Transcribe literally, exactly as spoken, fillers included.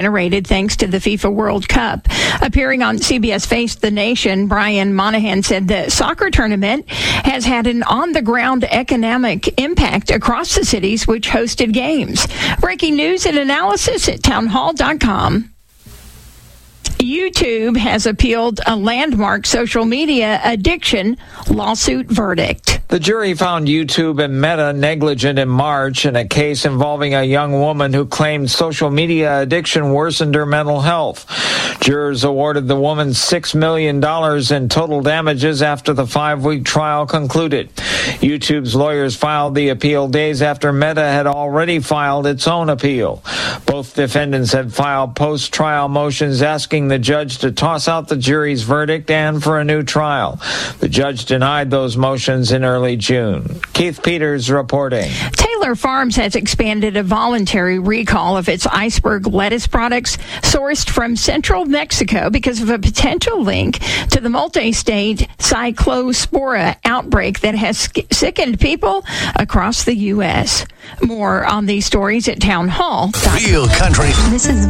generated thanks to the FIFA World Cup. Appearing on C B S Face the Nation, Brian Monahan said the soccer tournament has had an on-the-ground economic impact across the cities which hosted games. Breaking news and analysis at townhall dot com. YouTube has appealed a landmark social media addiction lawsuit verdict. The jury found YouTube and Meta negligent in March in a case involving a young woman who claimed social media addiction worsened her mental health. Jurors awarded the woman six million dollars in total damages after the five-week trial concluded. YouTube's lawyers filed the appeal days after Meta had already filed its own appeal. Both defendants had filed post-trial motions asking the judge to toss out the jury's verdict and for a new trial. The judge denied those motions in early June. Keith Peters reporting. Taylor Farms has expanded a voluntary recall of its iceberg lettuce products sourced from central Mexico because of a potential link to the multi-state Cyclospora outbreak that has sickened people across the U S. More on these stories at Town Hall. Real country. This is